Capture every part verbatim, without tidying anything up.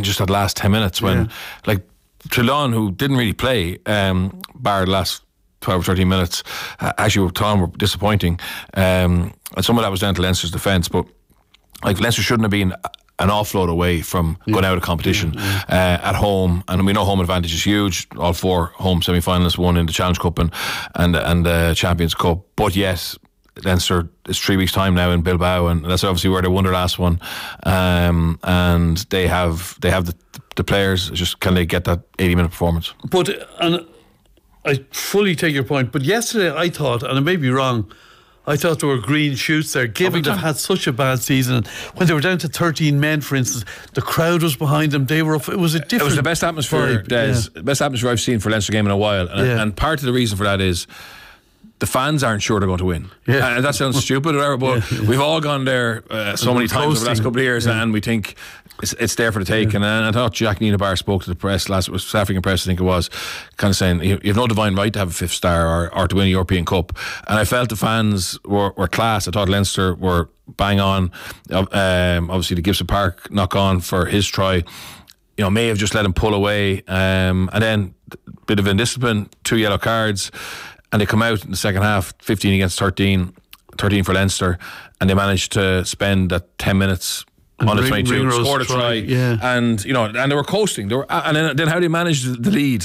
just that last ten minutes when, yeah. like, Toulon, who didn't really play, um, bar the last twelve or thirteen minutes, uh, actually Toulon were disappointing. Um, and some of that was down to Leinster's defence, but like Leinster shouldn't have been an offload away from yeah. going out of competition yeah, yeah. Uh, at home, and we know home advantage is huge. All four home semi-finalists won in the Challenge Cup and and and the Champions Cup, but yet Leinster is three weeks time now in Bilbao, and that's obviously where they won their last one. Um, and they have they have the, the players. Just can they get that eighty minute performance? But and I fully take your point. But yesterday I thought, and I may be wrong, I thought there were green shoots there, given they've had such a bad season. And when they were down to thirteen men, for instance, the crowd was behind them. They were up. It was a different. It was the best atmosphere, Des, yeah. the best atmosphere I've seen for a Leinster game in a while. And, yeah. and part of the reason for that is the fans aren't sure they're going to win. Yeah. And that sounds stupid, or whatever, but yeah, yeah. we've all gone there uh, so many times over the last couple of years, yeah. and we think it's, it's there for the take. Yeah. And, and I thought Jack Nienaber spoke to the press last, it was South African press, I think it was, kind of saying you, you have no divine right to have a fifth star or, or to win a European Cup. And I felt the fans were, were class. I thought Leinster were bang on. Um, obviously, the Gibson Park knock on for his try, you know, may have just let him pull away. Um, and then a bit of indiscipline, two yellow cards. And they come out in the second half, fifteen against thirteen, thirteen for Leinster, and they managed to spend that ten minutes and on the twenty-two, scored a try, try yeah. and you know, and they were coasting. They were, and then, then how they managed the lead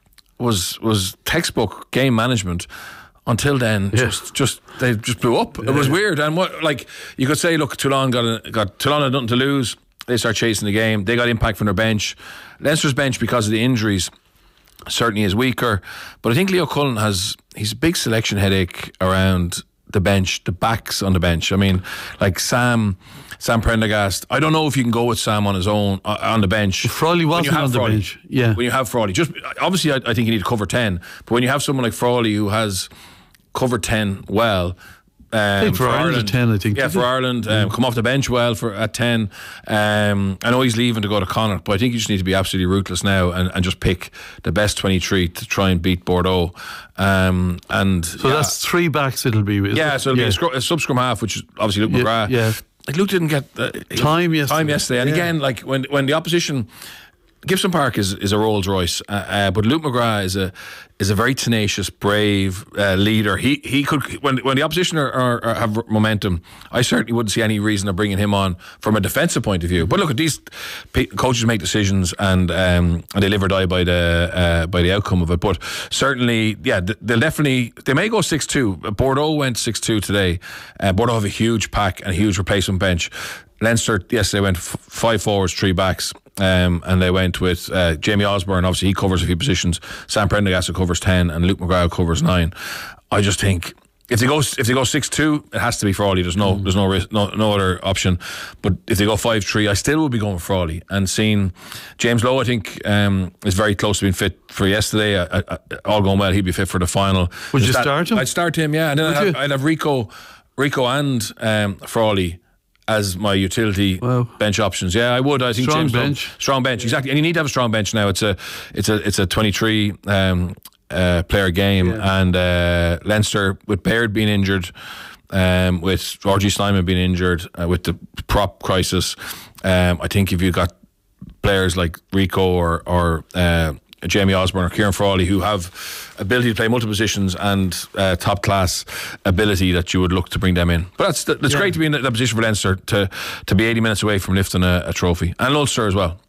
was was textbook game management. Until then, yeah. just just they just blew up. Yeah. It was weird, and what like you could say, look, Toulon got a, got Toulon had nothing to lose. They start chasing the game. They got impact from their bench. Leinster's bench, because of the injuries, certainly is weaker, but I think Leo Cullen has he's a big selection headache around the bench, the backs on the bench. I mean, like Sam Sam Prendergast, I don't know if you can go with Sam on his own uh, on the bench. Frawley wasn't on the Frawley, bench. Yeah, when you have Frawley, just obviously I, I think you need to cover ten, but when you have someone like Frawley who has covered ten well. Um, I think for, for Ireland, Ireland ten, I think. Yeah, for Ireland, um, come off the bench well for at ten. Um, I know he's leaving to go to Connacht, but I think you just need to be absolutely ruthless now and, and just pick the best twenty-three to try and beat Bordeaux. Um, and so yeah. that's three backs. It'll be. Yeah, so it'll yeah. be a, scrum, a sub scrum half, which is obviously Luke yeah, McGrath. Yeah, like Luke didn't get uh, time yesterday. Time yesterday, and yeah. again, like when when the opposition. Gibson Park is, is a Rolls Royce, uh, uh, but Luke McGrath is a is a very tenacious, brave uh, leader. He he could when when the opposition are, are, are have momentum. I certainly wouldn't see any reason of bringing him on from a defensive point of view. But look, these coaches make decisions and um, and they live or die by the uh, by the outcome of it. But certainly, yeah, they'll definitely they may go six two. Bordeaux went six two today. Uh, Bordeaux have a huge pack and a huge replacement bench. Leinster, yes, they went f- five forwards, three backs, um, and they went with uh, Jamie Osborne. Obviously, he covers a few positions. Sam Prendergast covers ten, and Luke McGrath covers nine. I just think if they go if they go six two, it has to be Frawley. There's no mm. there's no, risk, no no other option. But if they go five three, I still would be going with Frawley. And seeing James Lowe, I think um, is very close to being fit for yesterday. I, I, all going well, he'd be fit for the final. Would Just you that, start him? I'd start him, yeah, and then I'd have, I'd have Rico, Rico and um, Frawley as my utility wow. bench options. Yeah, I would. I think strong James bench, Lowe, strong bench, exactly. And you need to have a strong bench now. It's a, it's a, it's a twenty-three um, uh, player game, yeah. and uh, Leinster with Baird being injured, um, with R G Snyman being injured, uh, with the prop crisis. Um, I think if you got players like Rico or or uh, Jamie Osborne or Kieran Frawley who have ability to play multiple positions and uh, top class ability, that you would look to bring them in. But that's that's yeah. great to be in that position for Leinster to to be eighty minutes away from lifting a, a trophy, and Ulster as well.